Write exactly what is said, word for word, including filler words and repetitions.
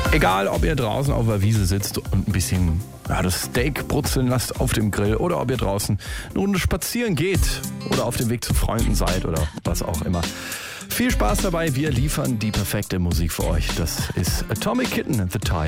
Egal, ob ihr draußen auf der Wiese sitzt und ein bisschen ja, das Steak brutzeln lasst auf dem Grill oder ob ihr draußen eine Runde spazieren geht oder auf dem Weg zu Freunden seid oder was auch immer. Viel Spaß dabei, wir liefern die perfekte Musik für euch. Das ist Atomic Kitten and the Tide.